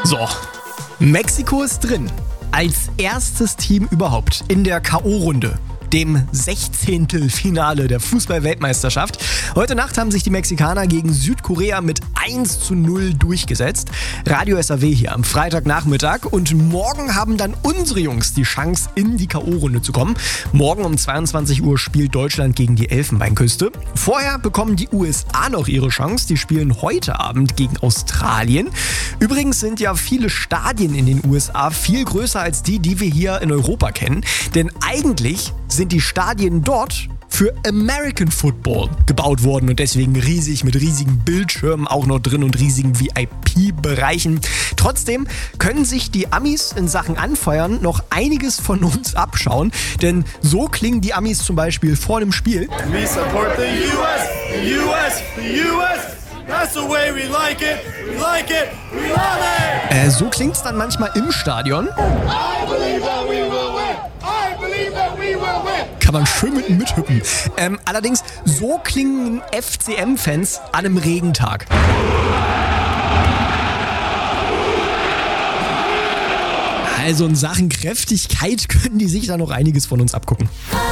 So, Mexiko ist drin. Als erstes Team überhaupt in der K.O.-Runde. Dem 16. Finale der Fußball-Weltmeisterschaft. Heute Nacht haben sich die Mexikaner gegen Südkorea mit 1:0 durchgesetzt. Radio SAW hier am Freitagnachmittag. Und morgen haben dann unsere Jungs die Chance, in die K.O.-Runde zu kommen. Morgen um 22 Uhr spielt Deutschland gegen die Elfenbeinküste. Vorher bekommen die USA noch ihre Chance. Die spielen heute Abend gegen Australien. Übrigens sind ja viele Stadien in den USA viel größer als die wir hier in Europa kennen. Denn eigentlich sind die Stadien dort für American Football gebaut worden und deswegen riesig mit riesigen Bildschirmen auch noch drin und riesigen VIP-Bereichen. Trotzdem können sich die Amis in Sachen Anfeuern noch einiges von uns abschauen, denn so klingen die Amis zum Beispiel vor dem Spiel. We support the US. That's the way we like it. We like it. We love it. So klingt's dann manchmal im Stadion. I believe that we will win. I believe that we will win. Kann man schön mithüppen. Allerdings, so klingen FCM-Fans an einem Regentag. Also in Sachen Kräftigkeit können die sich da noch einiges von uns abgucken.